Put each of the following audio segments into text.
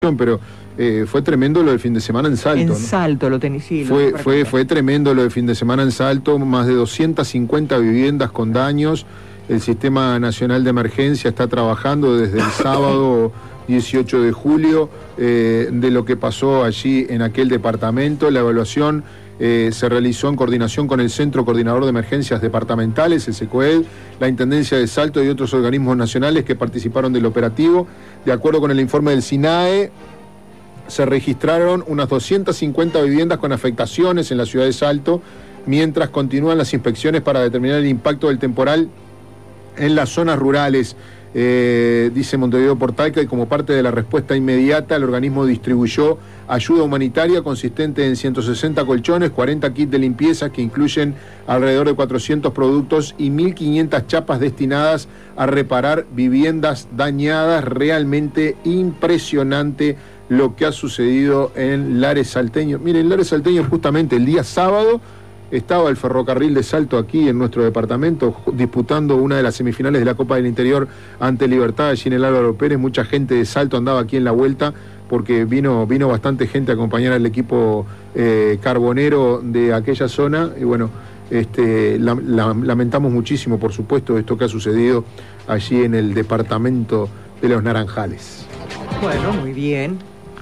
pero fue tremendo lo del fin de semana en Salto. En ¿no? Salto lo tenés, sí. Fue tremendo lo del fin de semana en Salto, más de 250 viviendas con daños. El Sistema Nacional de Emergencia está trabajando desde el sábado 18 de julio de lo que pasó allí en aquel departamento. La evaluación se realizó en coordinación con el Centro Coordinador de Emergencias Departamentales, el SECOED, la Intendencia de Salto y otros organismos nacionales que participaron del operativo. De acuerdo con el informe del SINAE, se registraron unas 250 viviendas con afectaciones en la ciudad de Salto, mientras continúan las inspecciones para determinar el impacto del temporal en las zonas rurales. Dice Montevideo Portal que como parte de la respuesta inmediata, el organismo distribuyó ayuda humanitaria consistente en 160 colchones, 40 kits de limpieza que incluyen alrededor de 400 productos y 1.500 chapas destinadas a reparar viviendas dañadas. Realmente impresionante lo que ha sucedido en Lares Salteño. Miren, Lares Salteño justamente el día sábado estaba el ferrocarril de Salto aquí en nuestro departamento disputando una de las semifinales de la Copa del Interior ante Libertad allí en el Álvaro Pérez. Mucha gente de Salto andaba aquí en la vuelta porque vino bastante gente a acompañar al equipo carbonero de aquella zona y bueno, lamentamos muchísimo, por supuesto, esto que ha sucedido allí en el departamento de Los Naranjales. Bueno, muy bien.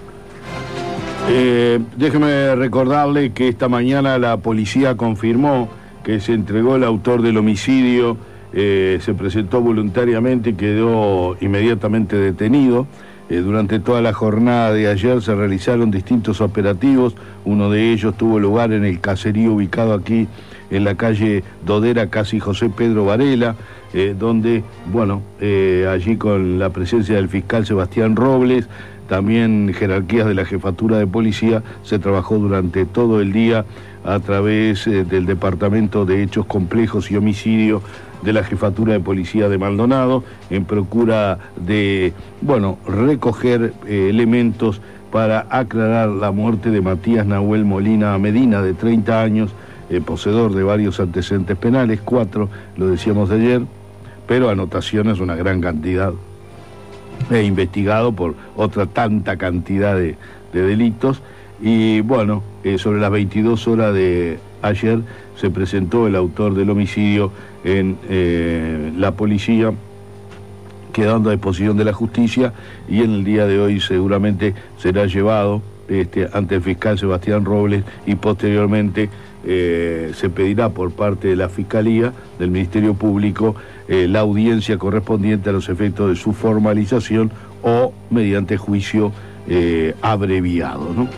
Déjeme recordarle que esta mañana la policía confirmó que se entregó el autor del homicidio, se presentó voluntariamente y quedó inmediatamente detenido. Durante toda la jornada de ayer se realizaron distintos operativos, uno de ellos tuvo lugar en el caserío ubicado aquí en la calle Dodera, casi José Pedro Varela, donde, bueno, allí con la presencia del fiscal Sebastián Robles, también jerarquías de la Jefatura de Policía, se trabajó durante todo el día a través del Departamento de Hechos Complejos y Homicidio de la Jefatura de Policía de Maldonado, en procura de, bueno, recoger elementos para aclarar la muerte de Matías Nahuel Molina Medina, de 30 años, poseedor de varios antecedentes penales, 4, lo decíamos ayer, pero anotaciones una gran cantidad. Investigado por otra tanta cantidad de delitos y bueno, sobre las 22 horas de ayer se presentó el autor del homicidio en la policía, quedando a disposición de la justicia, y en el día de hoy seguramente será llevado ante el fiscal Sebastián Robles y posteriormente se pedirá por parte de la Fiscalía del Ministerio Público la audiencia correspondiente a los efectos de su formalización o mediante juicio abreviado, ¿no?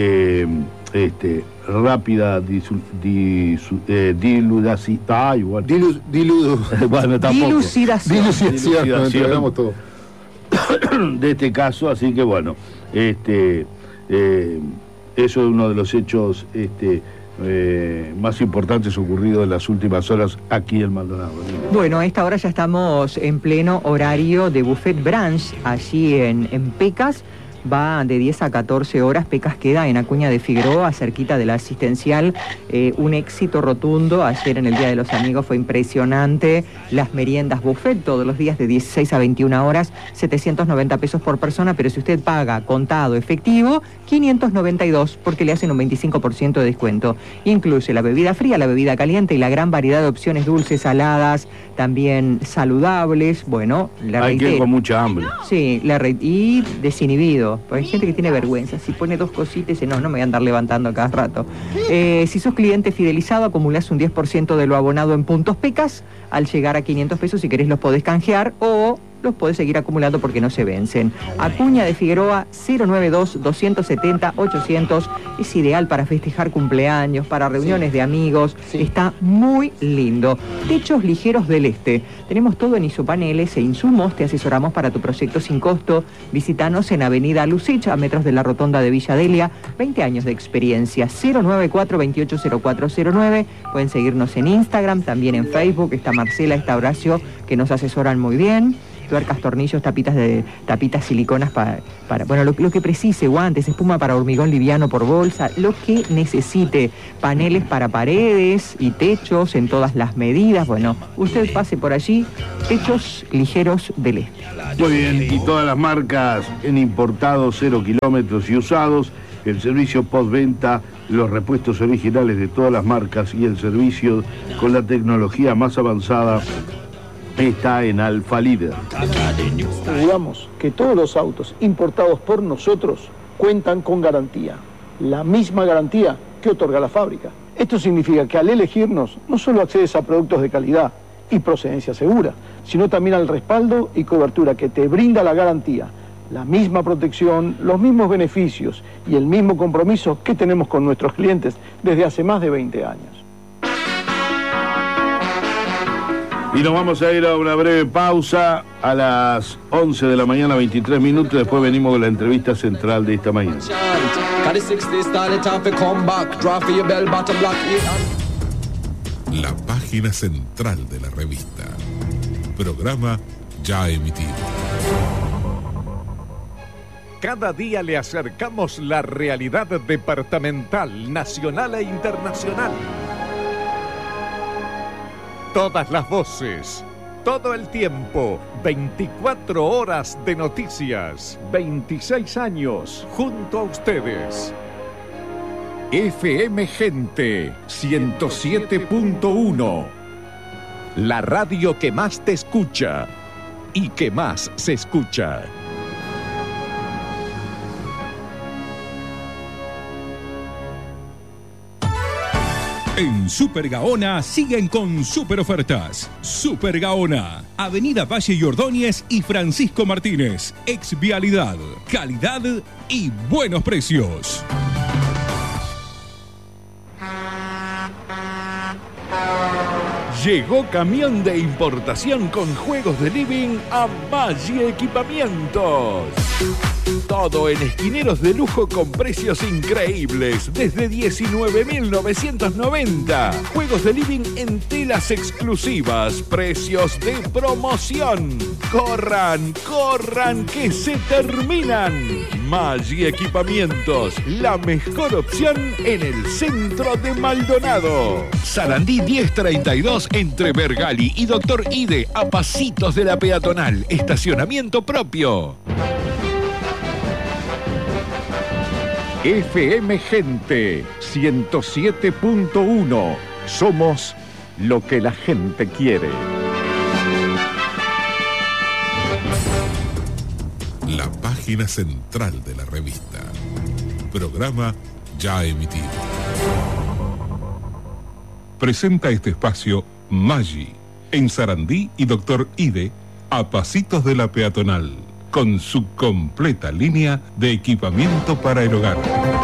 Rápida dilucidación todo de este caso, así que bueno, eso es uno de los hechos más importantes ocurridos en las últimas horas aquí en Maldonado. Bueno, a esta hora ya estamos en pleno horario de Buffet Brunch, allí en Pecas. Va de 10 a 14 horas, Pecas queda en Acuña de Figueroa, cerquita de la Asistencial, un éxito rotundo. Ayer en el Día de los Amigos fue impresionante, las meriendas buffet todos los días de 16 a 21 horas, 790 pesos por persona, pero si usted paga contado efectivo, 592, porque le hacen un 25% de descuento. Incluye la bebida fría, la bebida caliente y la gran variedad de opciones dulces, saladas, también saludables. Bueno, hay que ir con mucha hambre. Sí, y desinhibido. Porque hay gente que tiene vergüenza, si pone 2 cositas y dice, no me voy a andar levantando cada rato. Si sos cliente fidelizado, acumulás un 10% de lo abonado en puntos Pecas. Al llegar a 500 pesos, si querés, los podés canjear o los podés seguir acumulando porque no se vencen. Acuña de Figueroa, 092-270-800. Es ideal para festejar cumpleaños, para reuniones de amigos. Sí. Está muy lindo. Techos Ligeros del Este. Tenemos todo en isopaneles e insumos. Te asesoramos para tu proyecto sin costo. Visítanos en Avenida Lucich, a metros de la rotonda de Villa Delia. 20 años de experiencia. 094-280409. Pueden seguirnos en Instagram, también en Facebook. Está Marcela, está Horacio, que nos asesoran muy bien. tuercas, tornillos, tapitas siliconas para bueno, lo que precise, guantes, espuma para hormigón liviano por bolsa, lo que necesite, paneles para paredes y techos en todas las medidas. Bueno, usted pase por allí, Techos Ligeros del Este. Muy bien, y todas las marcas en importados, 0 kilómetros y usados, el servicio postventa, los repuestos originales de todas las marcas y el servicio con la tecnología más avanzada está en Alfa Líder. Aseguramos que todos los autos importados por nosotros cuentan con garantía, la misma garantía que otorga la fábrica. Esto significa que al elegirnos no solo accedes a productos de calidad y procedencia segura, sino también al respaldo y cobertura que te brinda la garantía, la misma protección, los mismos beneficios y el mismo compromiso que tenemos con nuestros clientes desde hace más de 20 años. Y nos vamos a ir a una breve pausa a las 11 de la mañana, 23 minutos. Después venimos con la entrevista central de esta mañana. La página central de la revista. Programa ya emitido. Cada día le acercamos la realidad departamental, nacional e internacional. Todas las voces, todo el tiempo, 24 horas de noticias, 26 años junto a ustedes. FM Gente 107.1, la radio que más te escucha y que más se escucha. En Super Gaona siguen con super ofertas. Super Gaona, Avenida Valle y Ordóñez y Francisco Martínez. Exvialidad, calidad y buenos precios. Llegó camión de importación con juegos de living a Maggi Equipamientos. Todo en esquineros de lujo con precios increíbles, desde 19.990. Juegos de living en telas exclusivas, precios de promoción. ¡Corran, corran, que se terminan! Maggi Equipamientos, la mejor opción en el centro de Maldonado. Sarandí 1032 entre Bergali y Doctor Ide, a pasitos de la peatonal. Estacionamiento propio. FM Gente 107.1. Somos lo que la gente quiere. La página central de la revista. Programa ya emitido. Presenta este espacio Maggi, en Sarandí y Doctor Ide, a pasitos de la peatonal, con su completa línea de equipamiento para el hogar.